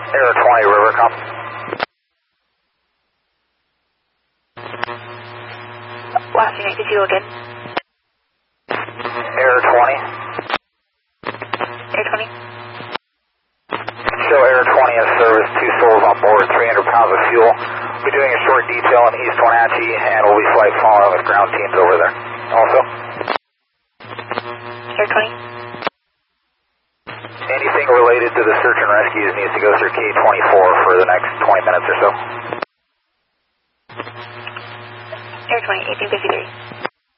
Air 20, Rivercom. Last unit, could you go again? Air 20. Air 20. Show Air 20 has service, 2 souls on board, 300 pounds of fuel. We'll be doing a short detail in East Wenatchee, and we'll be flight following with ground teams over there. Also, Air 20. anything related to the search and rescues needs to go through K-24 for the next 20 minutes or so. Air 20, 1853.